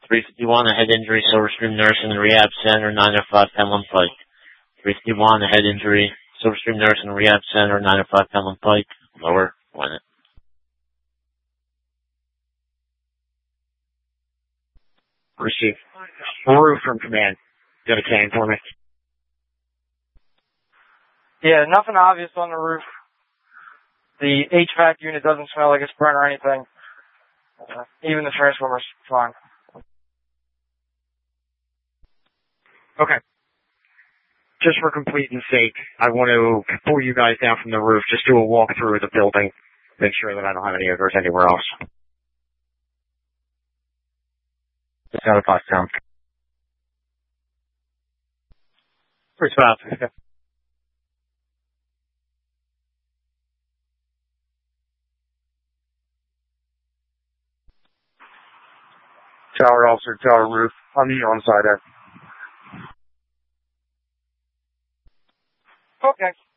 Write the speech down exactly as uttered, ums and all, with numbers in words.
three fifty-one, a head injury, Silverstream Nursing and Rehab Center, nine oh five Penland Pike. three fifty-one, a head injury, Silverstream Nursing and Rehab Center, nine oh five Penland Pike. Lower, win it. Receive. Roof from command. Do you have a can for me? Yeah, nothing obvious on the roof. The H V A C unit doesn't smell like it's burnt or anything. Uh, even the transformer's fine. Okay. Just for completeness sake, I want to pull you guys down from the roof, just do a walkthrough of the building, make sure that I don't have any odors anywhere else. Just out of five sound. Pretty fast. Okay. Tower officer, tower roof, on the on side there. Okay.